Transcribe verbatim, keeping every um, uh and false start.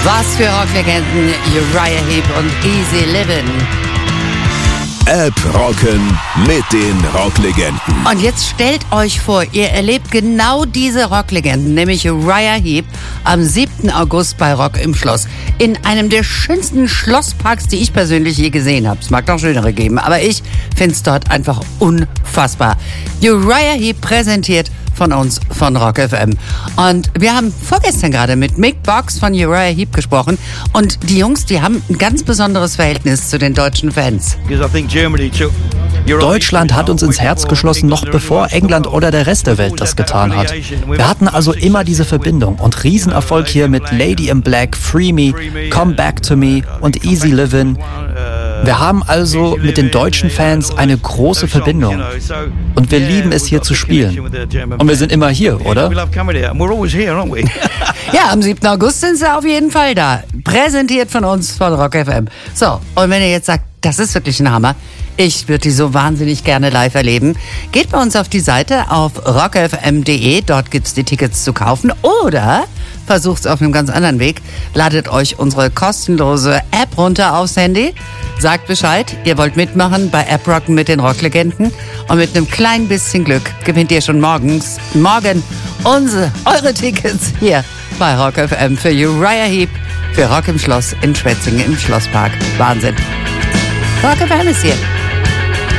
Was für Rocklegenden, Uriah Heep und Easy Livin'. App rocken mit den Rocklegenden. Und jetzt stellt euch vor, ihr erlebt genau diese Rocklegenden, nämlich Uriah Heep am siebten August bei Rock im Schloss. In einem der schönsten Schlossparks, die ich persönlich je gesehen habe. Es mag noch schönere geben, aber ich finde es dort einfach unfassbar. Uriah Heep präsentiert von uns, von Rock F M. Und wir haben vorgestern gerade mit Mick Box von Uriah Heep gesprochen. Und die Jungs, die haben ein ganz besonderes Verhältnis zu den deutschen Fans. Deutschland hat uns ins Herz geschlossen, noch bevor England oder der Rest der Welt das getan hat. Wir hatten also immer diese Verbindung und Riesenerfolg hier mit Lady in Black, Free Me, Come Back to Me und Easy Livin'. Wir haben also mit den deutschen Fans eine große Verbindung. Und wir lieben es, hier zu spielen. Und wir sind immer hier, oder? Ja, am siebten August sind sie auf jeden Fall da. Präsentiert von uns, von Rock F M. So, und wenn ihr jetzt sagt, das ist wirklich ein Hammer, ich würde die so wahnsinnig gerne live erleben, geht bei uns auf die Seite auf rock f m punkt d e, dort gibt's die Tickets zu kaufen, oder versucht's auf einem ganz anderen Weg, ladet euch unsere kostenlose App runter aufs Handy, sagt Bescheid, ihr wollt mitmachen bei App Rocken mit den Rocklegenden und mit einem kleinen bisschen Glück gewinnt ihr schon morgens, morgen unsere, eure Tickets hier bei Rock F M für Uriah Heep, für Rock im Schloss in Schwetzingen im Schlosspark. Wahnsinn. Rock F M ist hier.